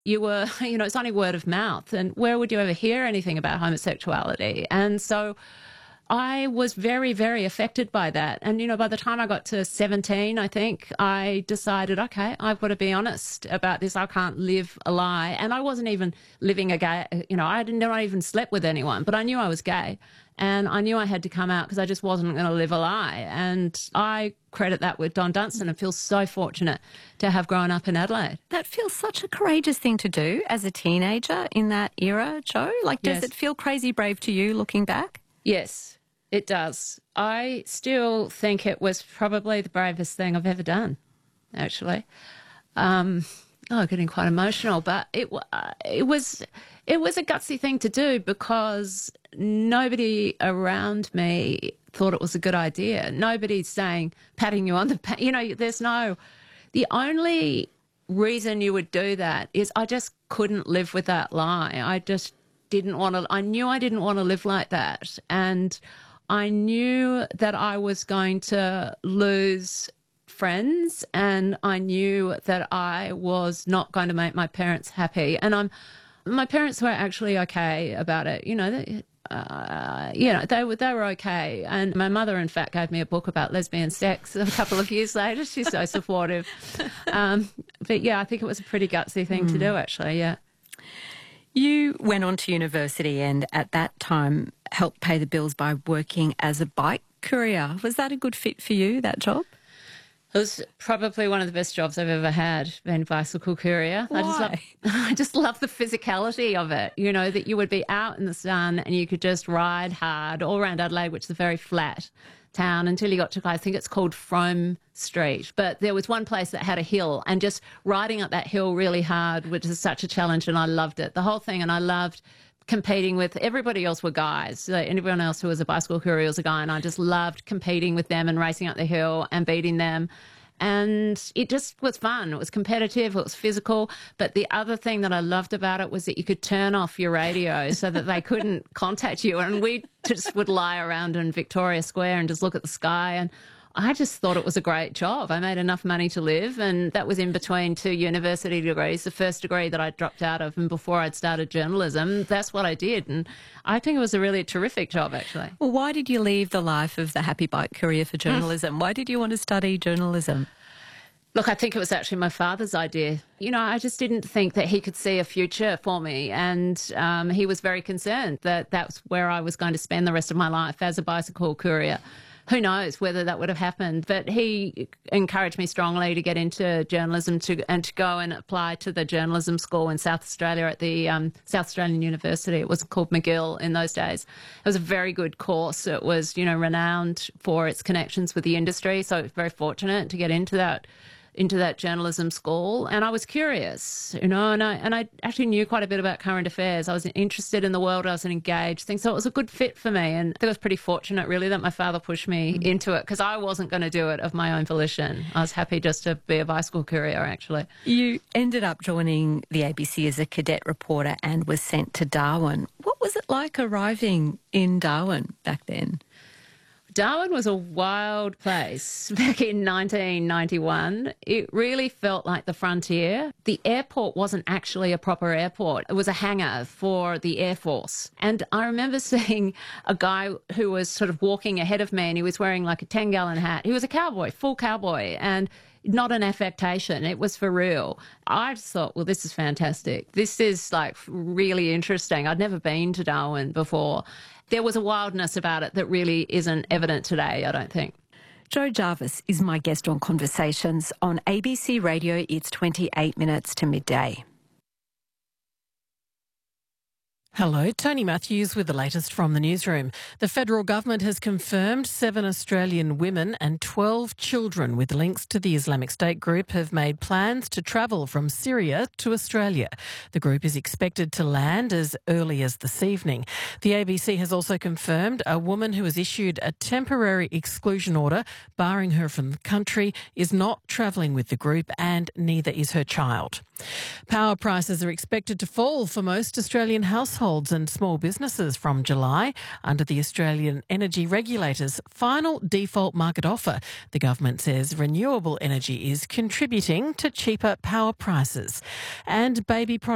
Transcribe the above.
it's only word of mouth. And where would you ever hear anything about homosexuality? And so I was very, very affected by that. And, by the time I got to 17, I think, I decided, okay, I've got to be honest about this. I can't live a lie. And I wasn't even living a gay, I didn't not even slept with anyone, but I knew I was gay. And I knew I had to come out because I just wasn't going to live a lie. And I credit that with Don Dunstan and feel so fortunate to have grown up in Adelaide. That feels such a courageous thing to do as a teenager in that era, Jo. Does it feel crazy brave to you looking back? Yes. It does. I still think it was probably the bravest thing I've ever done, actually. Getting quite emotional, but it was a gutsy thing to do because nobody around me thought it was a good idea. Nobody's saying, patting you on the back. The only reason you would do that is I just couldn't live with that lie. I just didn't want to. I knew I didn't want to live like that, and I knew that I was going to lose friends, and I knew that I was not going to make my parents happy. And my parents were actually okay about it. They were okay. And my mother, in fact, gave me a book about lesbian sex a couple of years later. She's so supportive. But yeah, I think it was a pretty gutsy thing to do, actually. Yeah. You went on to university and at that time helped pay the bills by working as a bike courier. Was that a good fit for you, that job? It was probably one of the best jobs I've ever had, being a bicycle courier. Why? I just love the physicality of it, that you would be out in the sun and you could just ride hard all around Adelaide, which is a very flat town, until you got to, I think it's called Frome Street. But there was one place that had a hill, and just riding up that hill really hard, which is such a challenge, and I loved it, the whole thing. And I loved competing with everybody else were guys. So everyone else who was a bicycle courier was a guy, and I just loved competing with them and racing up the hill and beating them. And it just was fun. It was competitive. It was physical. But the other thing that I loved about it was that you could turn off your radio so that they couldn't contact you. And we just would lie around in Victoria Square and just look at the sky. And I just thought it was a great job. I made enough money to live, and that was in between 2 university degrees, the first degree that I dropped out of, and before I'd started journalism, that's what I did. And I think it was a really terrific job, actually. Well, why did you leave the life of the happy bike courier for journalism? Why did you want to study journalism? Look, I think it was actually my father's idea. I just didn't think that he could see a future for me, and he was very concerned that that's where I was going to spend the rest of my life, as a bicycle courier. Who knows whether that would have happened, but he encouraged me strongly to get into journalism and to go and apply to the journalism school in South Australia at the South Australian University. It was called McGill in those days. It was a very good course. It was, renowned for its connections with the industry, so I was very fortunate to get into that journalism school. And I was curious, and I actually knew quite a bit about current affairs. I was interested in the world. I was an engaged thing. So it was a good fit for me. And I think I was pretty fortunate, really, that my father pushed me into it, because I wasn't going to do it of my own volition. I was happy just to be a bicycle courier, actually. You ended up joining the ABC as a cadet reporter and was sent to Darwin. What was it like arriving in Darwin back then? Darwin was a wild place back in 1991. It really felt like the frontier. The airport wasn't actually a proper airport. It was a hangar for the Air Force. And I remember seeing a guy who was sort of walking ahead of me, and he was wearing like a 10-gallon hat. He was a cowboy, full cowboy, and not an affectation. It was for real. I just thought, well, this is fantastic. This is like really interesting. I'd never been to Darwin before. There was a wildness about it that really isn't evident today, I don't think. Jo Jarvis is my guest on Conversations on ABC Radio. It's 28 minutes to midday. Hello, Tony Matthews with the latest from the newsroom. The federal government has confirmed 7 Australian women and 12 children with links to the Islamic State group have made plans to travel from Syria to Australia. The group is expected to land as early as this evening. The ABC has also confirmed a woman who was issued a temporary exclusion order barring her from the country is not travelling with the group, and neither is her child. Power prices are expected to fall for most Australian households and small businesses from July under the Australian Energy Regulator's final default market offer. The government says renewable energy is contributing to cheaper power prices. And baby products